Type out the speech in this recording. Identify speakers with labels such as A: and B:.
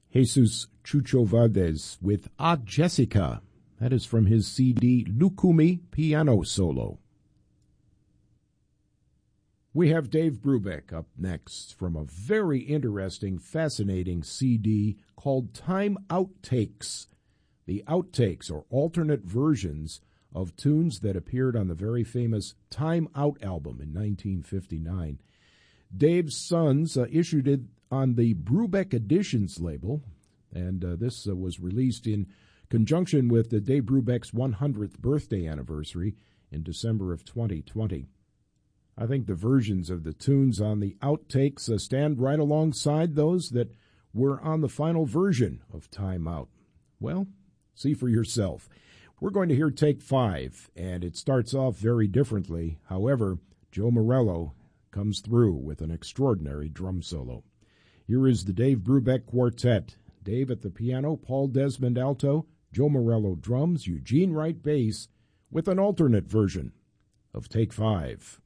A: Jesus Chucho Valdez with Ah Jessica. That is from his CD Lukumi Piano Solo. We have Dave Brubeck up next from a very interesting, fascinating CD called Time Outtakes. The outtakes, or alternate versions of tunes that appeared on the very famous Time Out album in 1959. Dave's Sons issued it on the Brubeck Editions label, and this was released in conjunction with the Dave Brubeck's 100th birthday anniversary in December of 2020. I think the versions of the tunes on the outtakes stand right alongside those that were on the final version of Time Out. Well, see for yourself. We're going to hear Take 5, and it starts off very differently. However, Joe Morello comes through with an extraordinary drum solo. Here is the Dave Brubeck Quartet. Dave at the piano, Paul Desmond alto, Joe Morello drums, Eugene Wright bass, with an alternate version of Take 5.